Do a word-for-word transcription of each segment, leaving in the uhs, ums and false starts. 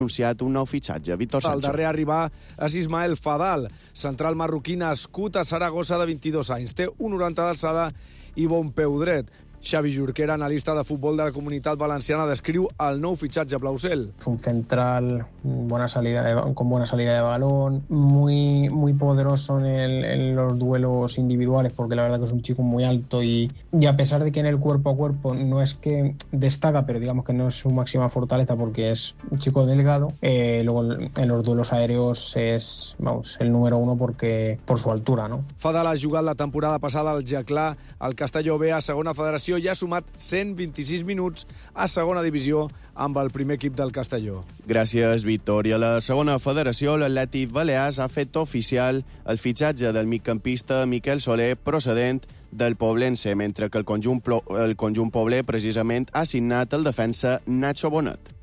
anunciat un nou fitxatge. Víctor Sancho. El darrer a arribar és Ismael Fadal, central marroquí nascut a Saragossa de vint-i-dos anys. Té un noranta d'alçada i bon peu dret. Xavi Jorquera, analista de futbol de la Comunitat Valenciana, descriu el nou fitxatge blaucel. Es un central buena salida de, con buena salida de balón, muy, muy poderoso en, el, en los duelos individuales, porque la verdad que es un chico muy alto y, y a pesar de que en el cuerpo a cuerpo no es que destaca, pero digamos que no es su máxima fortaleza porque es un chico delgado, eh, luego en los duelos aéreos es, vamos, el número uno porque, por su altura, ¿no? Fadal ha jugat la temporada passada al Jaclà, al Castelló B a segona federació, i ha sumat cent vint-i-sis minuts a segona divisió amb el primer equip del Castelló. Gràcies, Víctor. I a la segona federació, l'Atlètic Balears ha fet oficial el fitxatge del migcampista Miquel Soler, procedent del Poblense, mentre que el conjunt, el conjunt pobler precisament ha signat el defensa Nacho Bonet.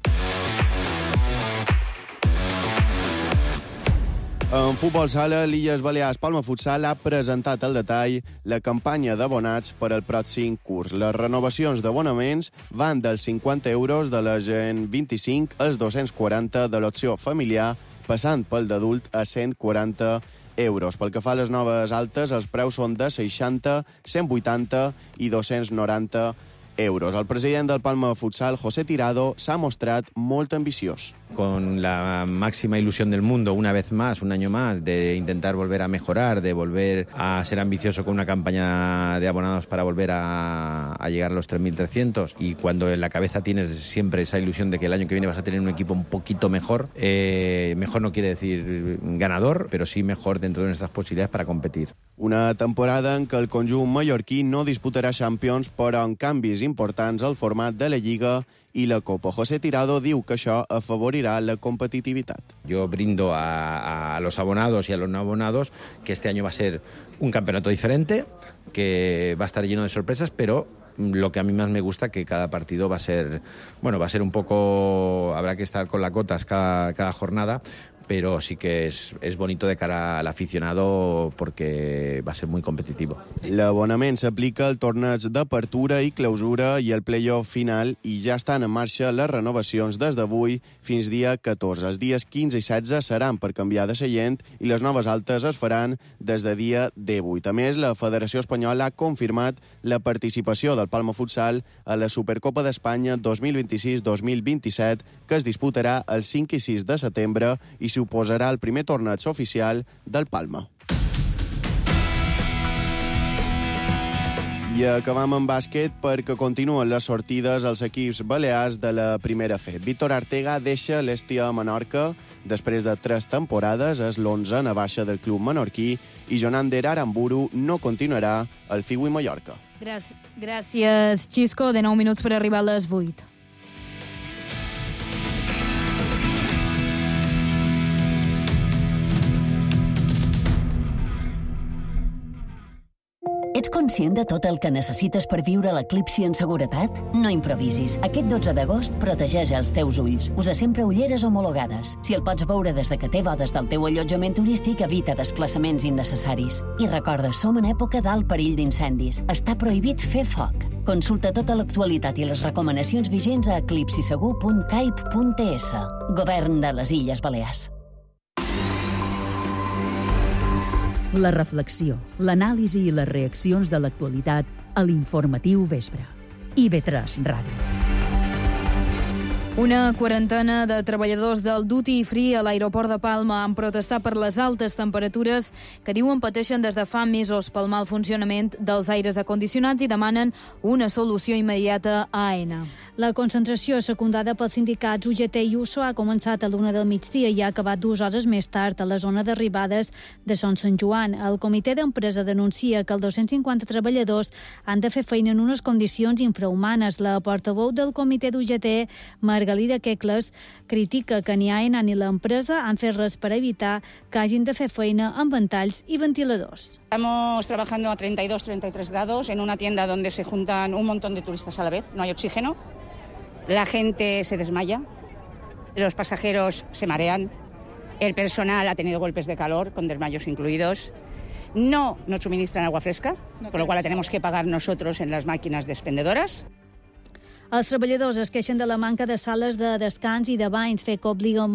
En futbol sala, l'Illes Balears Palma Futsal ha presentat al detall la campanya d'abonats per al pròxim curs. Les renovacions d'abonaments van dels cinquanta euros de la gent vint-i-cinc als dos-cents quaranta de l'opció familiar, passant pel d'adult a cent quaranta euros. Pel que fa a les noves altes, els preus són de seixanta, cent vuitanta i dos-cents noranta euros. El president del Palma Futsal, José Tirado, s'ha mostrat molt ambiciós. Con la máxima ilusión del mundo, una vez más, un año más, de intentar volver a mejorar, de volver a ser ambicioso con una campaña de abonados para volver a, a llegar a los tres mil trescientos, y cuando en la cabeza tienes siempre esa ilusión de que el año que viene vas a tener un equipo un poquito mejor, eh, mejor no quiere decir ganador, pero sí mejor dentro de nuestras posibilidades para competir. Una temporada en què el conjunt mallorquí no disputarà Champions, però amb canvis importants al format de la Lliga i la Copa. José Tirado diu que això afavorirà la competitivitat. Yo brindo a, a los abonados y a los no abonados que este año va a ser un campeonato diferente, que va a estar lleno de sorpresas, pero lo que a mí más me gusta que cada partido va a ser, bueno, va a ser un poco, habrá que estar con las cotas cada, cada jornada, pero sí que es, es bonito de cara al aficionado porque va a ser muy competitivo. L'abonament s'aplica al torneig d'apertura i clausura i al play-off final, i ja estan en marxa les renovacions des d'avui fins dia catorze. Els dies quinze i setze seran per canviar de seient i les noves altes es faran des de dia divuit. A més, la Federació Espanyola ha confirmat la participació del Palma Futsal a la Supercopa d'Espanya dos mil vint-i-sis dos mil vint-i-set, que es disputarà el cinc i sis de setembre i suposarà el primer torneig oficial del Palma. I acabam amb bàsquet perquè continuen les sortides als equips balears de la primera F. Víctor Artega deixa l'Hèstia Menorca després de tres temporades, és l'onzena baixa del club menorquí, i Jonander Aramburu no continuarà al Figui Mallorca. Gràcies, Xisco. De nou minuts per arribar a les vuit. Ets conscient de tot el que necessites per viure l'eclipsi en seguretat? No improvisis. Aquest dotze d'agost protegeix els teus ulls. Usa sempre ulleres homologades. Si el pots veure des de que té bodes del teu allotjament turístic, evita desplaçaments innecessaris. I recorda, som en època d'alt perill d'incendis. Està prohibit fer foc. Consulta tota l'actualitat i les recomanacions vigents a eclipsisegur punt caip punt es. Govern de les Illes Balears. La reflexió, l'anàlisi i les reaccions de l'actualitat a l'Informatiu Vespre. I ve tres Ràdio. Una quarantena de treballadors del Duty Free a l'aeroport de Palma han protestat per les altes temperatures que diuen pateixen des de fa mesos pel mal funcionament dels aires acondicionats i demanen una solució immediata a AENA. La concentració secundada pels sindicats U G T i U S O ha començat a l'una del migdia i ha acabat dues hores més tard a la zona d'arribades de Son Sant Joan. El comitè d'empresa denuncia que els dos-cents cinquanta treballadors han de fer feina en unes condicions infrahumanes. La portaveu del comitè d'U G T, Margalida Quecles, critica que ni AENA ni l'empresa han fet res per evitar que hagin de fer feina amb ventalls i ventiladors. Estamos trabajando a treinta y dos, treinta y tres grados en una tienda donde se juntan un montón de turistas a la vez, no hay oxígeno. La gente se desmaya, los pasajeros se marean, el personal ha tenido golpes de calor, con desmayos incluidos. No nos suministran agua fresca, con lo cual la tenemos que pagar nosotros en las máquinas despendedoras. Els treballadors es queixen de la manca de sales de descans i de banys, fet que obliga